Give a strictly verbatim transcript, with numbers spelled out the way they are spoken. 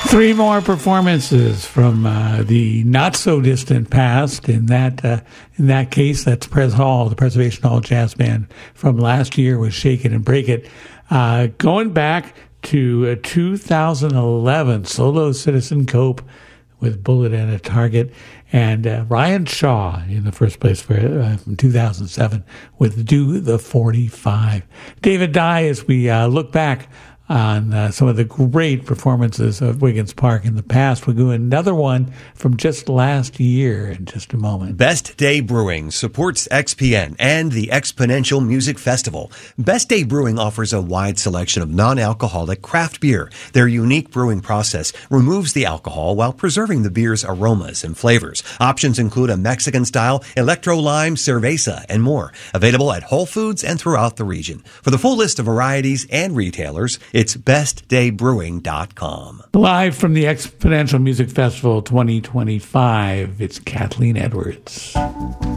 Three more performances from uh, the not-so-distant past. In that uh, in that case, that's Pres Hall, the Preservation Hall Jazz Band from last year with Shake It and Break It. Uh, going back to uh, two thousand eleven, solo Citizen Cope with Bullet and a Target, and uh, Ryan Shaw in the first place for uh, from two thousand seven with Do the forty-five. David Dye, as we uh, look back on uh, some of the great performances of Wiggins Park in the past. We'll do another one from just last year in just a moment. Best Day Brewing supports X P N and the Exponential Music Festival. Best Day Brewing offers a wide selection of non-alcoholic craft beer. Their unique brewing process removes the alcohol while preserving the beer's aromas and flavors. Options include a Mexican-style electro-lime cerveza and more. Available at Whole Foods and throughout the region. For the full list of varieties and retailers, it's best day brewing dot com. Live from the Exponential Music Festival twenty twenty-five, it's Kathleen Edwards.